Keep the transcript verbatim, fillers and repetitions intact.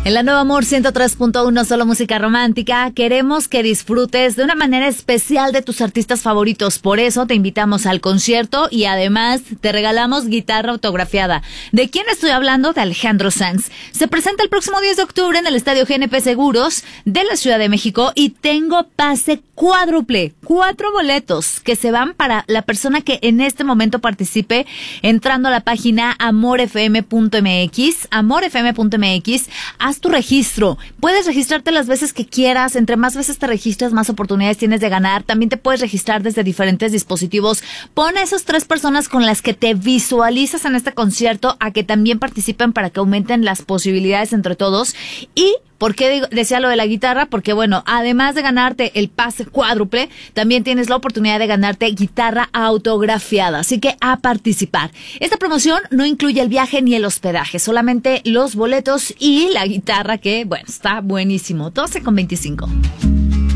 En la Nueva Amor ciento tres punto uno, solo música romántica, queremos que disfrutes de una manera especial de tus artistas favoritos. Por eso te invitamos al concierto y además te regalamos guitarra autografiada. ¿De quién estoy hablando? De Alejandro Sanz. Se presenta el próximo diez de octubre en el Estadio G N P Seguros de la Ciudad de México y tengo pase cuádruple, cuatro boletos que se van para la persona que en este momento participe entrando a la página amor f m punto m x, amor f m punto m x. Haz tu registro. Puedes registrarte las veces que quieras. Entre más veces te registras, más oportunidades tienes de ganar. También te puedes registrar desde diferentes dispositivos. Pon a esas tres personas con las que te visualizas en este concierto a que también participen para que aumenten las posibilidades entre todos. Y ¿por qué digo, decía lo de la guitarra? Porque, bueno, además de ganarte el pase cuádruple, también tienes la oportunidad de ganarte guitarra autografiada. Así que a participar. Esta promoción no incluye el viaje ni el hospedaje, solamente los boletos y la guitarra que, bueno, está buenísimo. doce con veinticinco.